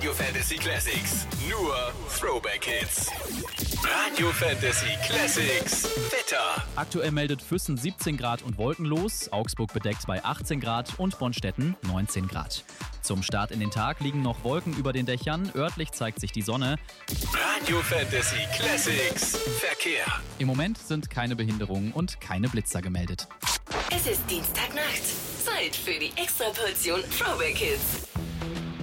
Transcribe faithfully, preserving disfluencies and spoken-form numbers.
Radio Fantasy Classics. Nur Throwback Hits. Radio Fantasy Classics. Wetter. Aktuell meldet Füssen siebzehn Grad und wolkenlos, Augsburg bedeckt bei achtzehn Grad und Bonstetten neunzehn Grad. Zum Start in den Tag liegen noch Wolken über den Dächern, örtlich zeigt sich die Sonne. Radio Fantasy Classics. Verkehr. Im Moment sind keine Behinderungen und keine Blitzer gemeldet. Es ist Dienstagnacht. Zeit für die Extraportion Throwback Hits.